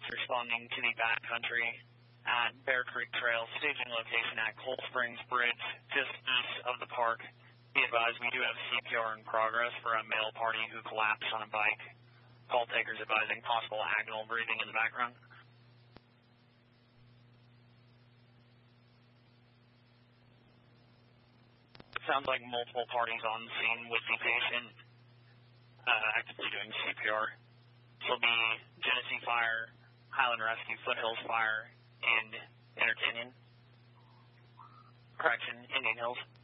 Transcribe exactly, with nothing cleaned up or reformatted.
responding to the backcountry at Bear Creek Trail, staging location at Cold Springs Bridge, just east of the park. Be advised, we do have C P R in progress for a male party who collapsed on a bike. Call takers advising possible agonal breathing in the background. It sounds like multiple parties on scene with the patient uh, actively doing C P R. This will be Genesee Fire, Highland Rescue, Foothills Fire, and Inner Canyon. Correction, Indian Hills.